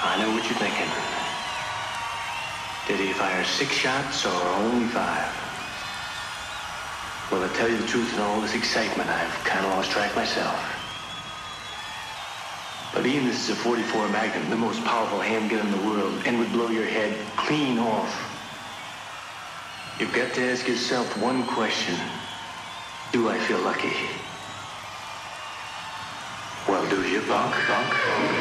I know what you're thinking. Did he fire 6 shots or only 5? Well, to tell you the truth, in all this excitement, I've kind of lost track myself. But Ian, this is a 44 Magnum, the most powerful handgun in the world, and would blow your head clean off. You've got to ask yourself one question. Do I feel lucky? Well, do you, punk?